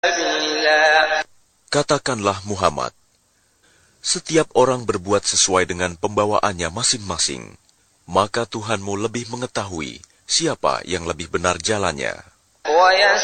Katakanlah Muhammad, setiap orang berbuat sesuai dengan pembawaannya masing-masing, maka Tuhanmu lebih mengetahui siapa yang lebih benar jalannya.